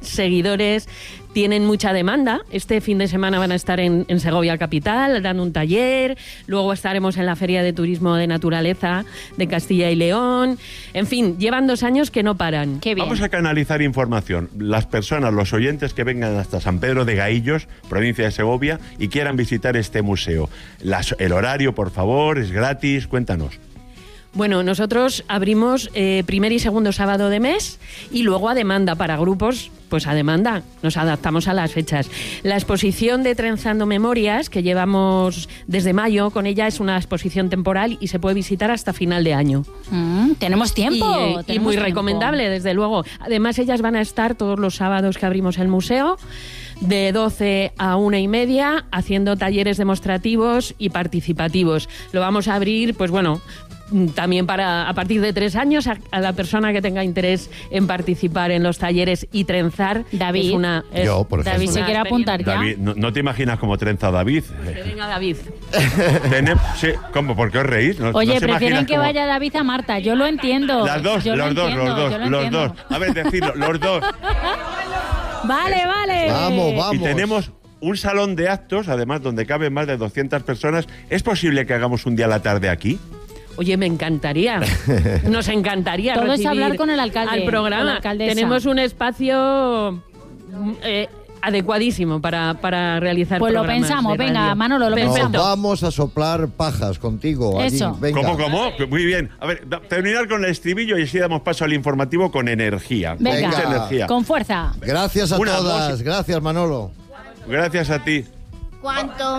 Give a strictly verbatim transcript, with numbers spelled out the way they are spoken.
seguidores, tienen mucha demanda. Este fin de semana van a estar en, en Segovia capital, dando un taller, luego estaremos en la Feria de Turismo de Naturaleza de Castilla y León. En fin, llevan dos años que no paran. Qué bien. Vamos a canalizar información. Las personas, los oyentes que vengan hasta San Pedro de Gaillos, provincia de Segovia, y quieran visitar este museo. Las, el horario, por favor, es gratis, cuéntanos. Bueno, nosotros abrimos eh, primer y segundo sábado de mes y luego a demanda para grupos, pues a demanda, nos adaptamos a las fechas. La exposición de Trenzando Memorias, que llevamos desde mayo, con ella es una exposición temporal y se puede visitar hasta final de año. Mm, tenemos tiempo. Y, tenemos y muy tiempo. recomendable, desde luego. Además, ellas van a estar todos los sábados que abrimos el museo, de doce a una y media, haciendo talleres demostrativos y participativos. Lo vamos a abrir, pues bueno, también para a partir de tres años a, a la persona que tenga interés en participar en los talleres y trenzar. David. Es una, es, Yo, por ejemplo. David se quiere apuntar ya. David, no, no te imaginas cómo trenza David. Que venga David. Tenem, sí, ¿cómo? ¿Por qué os reís? No, Oye, no se prefieren imaginan que cómo- vaya David a Marta. Yo lo entiendo. Las dos, Yo lo los dos, entiendo, los dos, yo lo los entiendo. dos. A ver, decirlo, los dos. Vale, vale. Vamos, vamos. Y tenemos un salón de actos, además, donde caben más de doscientas personas. ¿Es posible que hagamos un día a la tarde aquí? Oye, me encantaría. Nos encantaría Todo es recibir hablar con el alcalde, al con la programa. alcaldesa. Tenemos un espacio eh, adecuadísimo para, para realizar Pues lo programas pensamos, de venga, radio. Manolo, lo Nos pensamos. vamos a soplar pajas contigo. allí. Eso. Venga. ¿Cómo, cómo? Muy bien. A ver, da- terminar con el estribillo y así damos paso al informativo con energía. Con Venga, mucha energía. con fuerza. Gracias a Una todas. música. Gracias, Manolo. Gracias a ti. Cuanto